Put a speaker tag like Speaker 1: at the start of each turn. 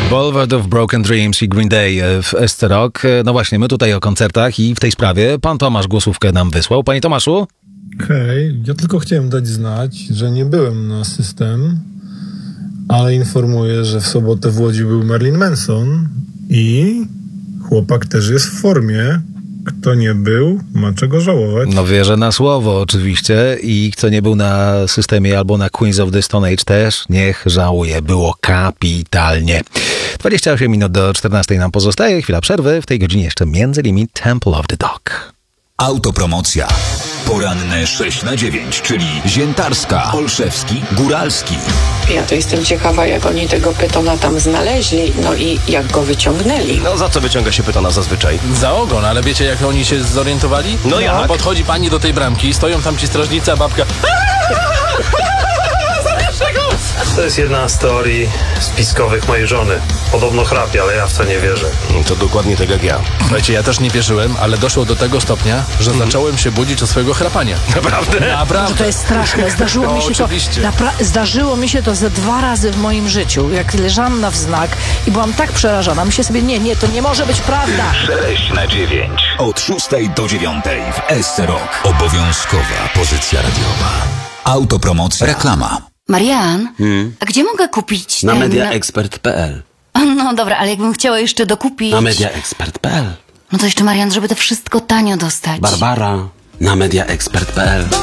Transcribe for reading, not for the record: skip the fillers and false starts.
Speaker 1: Boulevard of Broken Dreams i Green Day w SC Rock. No właśnie, my tutaj o koncertach i w tej sprawie pan Tomasz głosówkę nam wysłał. Panie Tomaszu?
Speaker 2: Okej, ja tylko chciałem dać znać, że nie byłem na System, ale informuję, że w sobotę w Łodzi był Marilyn Manson i chłopak też jest w formie. Kto nie był, ma czego żałować.
Speaker 1: No wierzę na słowo oczywiście i kto nie był na Systemie albo na Queens of the Stone Age też, niech żałuje. Było kapitalnie. 28 minut do 14 nam pozostaje, chwila przerwy. W tej godzinie jeszcze między innymi Temple of the Dog.
Speaker 3: Autopromocja. Poranne 6 na 9, czyli Ziętarska, Olszewski, Góralski.
Speaker 4: Ja to jestem ciekawa, jak oni tego pytona tam znaleźli, no i jak go wyciągnęli.
Speaker 5: No za co wyciąga się pytona zazwyczaj?
Speaker 6: Za ogon, ale wiecie jak oni się zorientowali?
Speaker 5: No jak?
Speaker 6: Podchodzi pani do tej bramki, stoją tam ci strażnicy, a babka...
Speaker 7: To jest jedna z teorii spiskowych mojej żony. Podobno chrapie, ale ja w to nie wierzę.
Speaker 5: To dokładnie tak jak ja.
Speaker 6: Słuchajcie, ja też nie wierzyłem, ale doszło do tego stopnia, że zacząłem się budzić od swojego chrapania.
Speaker 5: Naprawdę?
Speaker 6: Naprawdę.
Speaker 8: To jest straszne. Zdarzyło mi się to.
Speaker 6: Oczywiście.
Speaker 8: Zdarzyło mi się to ze 2 razy w moim życiu. Jak leżałam na wznak i byłam tak przerażona. Myślę sobie, nie, to nie może być prawda.
Speaker 3: 6 na 9. Od 6 do 9 w SC Rock. Obowiązkowa pozycja radiowa. Autopromocja. Reklama.
Speaker 9: Marian, a gdzie mogę kupić
Speaker 10: Na
Speaker 9: ten...
Speaker 10: mediaexpert.pl.
Speaker 9: No dobra, ale jakbym chciała jeszcze dokupić...
Speaker 10: Na mediaexpert.pl.
Speaker 9: No to jeszcze, Marian, żeby to wszystko tanio dostać.
Speaker 10: Barbara. Na mediaexpert.pl.